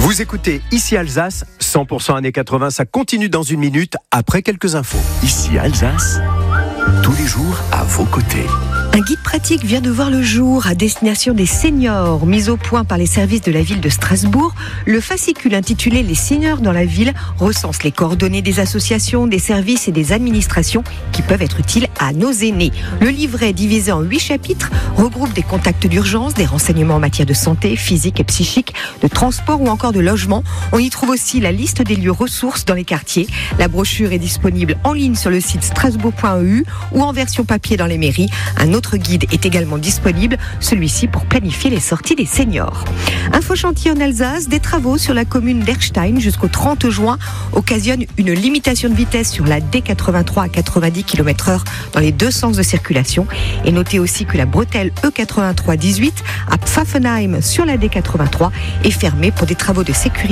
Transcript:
Vous écoutez Ici Alsace, 100% années 80, ça continue dans une minute après quelques infos. Ici Alsace, tous les jours à vos côtés. Un guide pratique vient de voir le jour à destination des seniors. Mis au point par les services de la ville de Strasbourg, le fascicule intitulé « Les seniors dans la ville » recense les coordonnées des associations, des services et des administrations qui peuvent être utiles à nos aînés. Le livret, divisé en 8 chapitres, regroupe des contacts d'urgence, des renseignements en matière de santé, physique et psychique, de transport ou encore de logement. On y trouve aussi la liste des lieux ressources dans les quartiers. La brochure est disponible en ligne sur le site strasbourg.eu ou en version papier dans les mairies. Un autre guide est également disponible, celui-ci pour planifier les sorties des seniors. Info chantier en Alsace, des travaux sur la commune d'Erstein jusqu'au 30 juin occasionnent une limitation de vitesse sur la D83 à 90 km/h dans les deux sens de circulation. Et notez aussi que la bretelle E83 18 à Pfaffenheim sur la D83 est fermée pour des travaux de sécurité